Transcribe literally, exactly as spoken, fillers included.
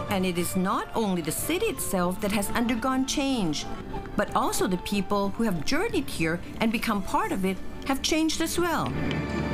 And it is not only the city itself that has undergone change, but also the people who have journeyed here and become part of it have changed as well.